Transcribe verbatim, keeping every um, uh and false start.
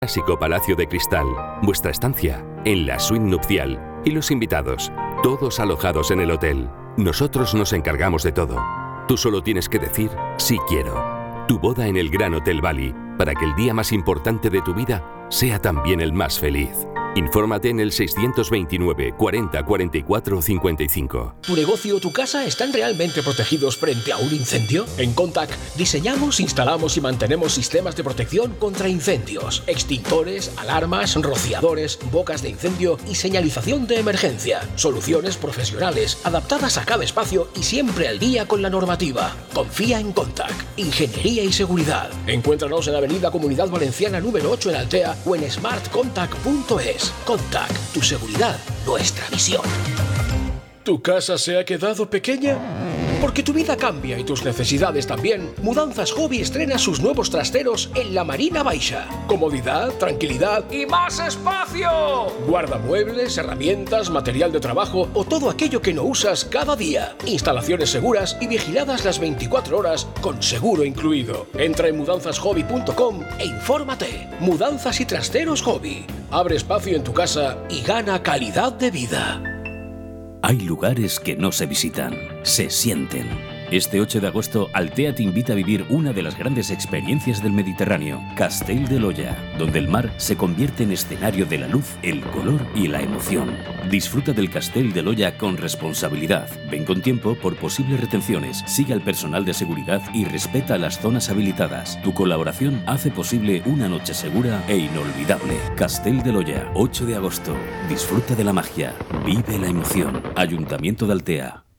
Clásico Palacio de Cristal, vuestra estancia en la suite nupcial y los invitados, todos alojados en el hotel. Nosotros nos encargamos de todo. Tú solo tienes que decir sí quiero. Tu boda en el Gran Hotel Bali, para que el día más importante de tu vida sea también el más feliz. Infórmate en el seiscientos veintinueve, cuarenta, cuarenta y cuatro, cincuenta y cinco. ¿Tu negocio o tu casa están realmente protegidos frente a un incendio? En Contact diseñamos, instalamos y mantenemos sistemas de protección contra incendios, extintores, alarmas, rociadores, bocas de incendio y señalización de emergencia. Soluciones profesionales, adaptadas a cada espacio y siempre al día con la normativa. Confía en Contact, ingeniería y seguridad. Encuéntranos en Avenida Comunidad Valenciana número ocho en Altea o en smart contact punto es. Contact, tu seguridad, nuestra visión. ¿Tu casa se ha quedado pequeña? Porque tu vida cambia y tus necesidades también. Mudanzas Hobby estrena sus nuevos trasteros en la Marina Baixa. Comodidad, tranquilidad y más espacio. Guardamuebles, herramientas, material de trabajo o todo aquello que no usas cada día. Instalaciones seguras y vigiladas las veinticuatro horas con seguro incluido. Entra en mudanzas hobby punto com e infórmate. Mudanzas y trasteros Hobby. Abre espacio en tu casa y gana calidad de vida. Hay lugares que no se visitan, se sienten. Este ocho de agosto, Altea te invita a vivir una de las grandes experiencias del Mediterráneo, Castell de l'Olla, donde el mar se convierte en escenario de la luz, el color y la emoción. Disfruta del Castell de l'Olla con responsabilidad. Ven con tiempo por posibles retenciones, sigue al personal de seguridad y respeta las zonas habilitadas. Tu colaboración hace posible una noche segura e inolvidable. Castell de l'Olla, ocho de agosto. Disfruta de la magia, vive la emoción. Ayuntamiento de Altea.